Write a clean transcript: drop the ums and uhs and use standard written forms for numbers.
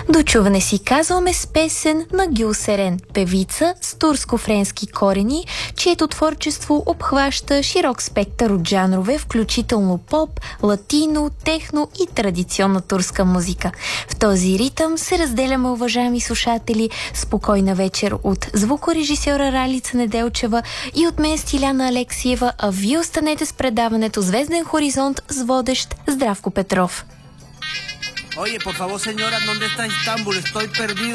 До чуване си казваме с песен на Гюл Серен, певица с турско-френски корени, чието творчество обхваща широк спектър от жанрове, включително поп, латино, техно и традиционна турска музика. В този ритъм се разделяме, уважаеми слушатели, спокойна вечер от звукорежисьора Ралица Неделчева и от мен Стиляна Алексиева, а вие останете с предаването Звезден хоризонт с водещ Здравко Петров. Oye, por favor, señora, ¿dónde está Estambul? Estoy perdido.